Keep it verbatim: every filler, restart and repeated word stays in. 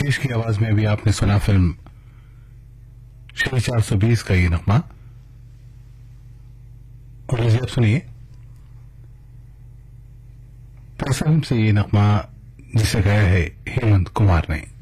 रितेश की आवाज में भी आपने सुना फिल्म श्री चार सौ बीस का ये नगमा। और लीजिए आप सुनिए फिल्म से ये नगमा जिसे गाया है हेमंत कुमार ने।